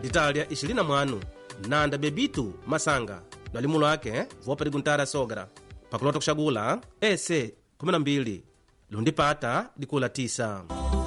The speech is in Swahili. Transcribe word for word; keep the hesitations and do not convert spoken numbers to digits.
Italia ishirini na mwanu nanda bebitu masanga na limu lwake vopa liguntara sogra pakulota kushagula ese kumi na mbili lundipata dikula tisa.